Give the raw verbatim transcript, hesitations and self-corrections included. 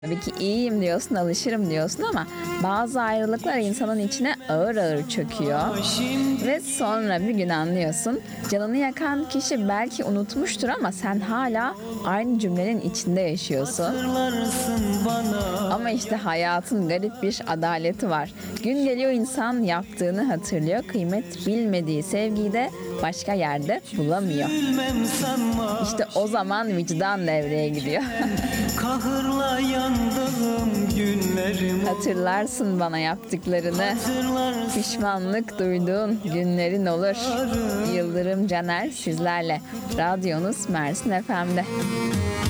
Tabii ki iyiyim diyorsun, alışırım diyorsun ama bazı ayrılıklar insanın içine ağır ağır çöküyor. Ve sonra bir gün anlıyorsun, canını yakan kişi belki unutmuştur ama sen hala aynı cümlenin içinde yaşıyorsun. Ama işte hayatın garip bir adaleti var. Gün geliyor insan yaptığını hatırlıyor, kıymet bilmediği sevgiyi de başka yerde bulamıyor. İşte o zaman vicdan devreye giriyor. Kahırla yandığım günlerim. Hatırlarsın bana yaptıklarını, pişmanlık duyduğun günlerin olur. Yıldırım Caner sizlerle. Radyonuz Mersin F M'de.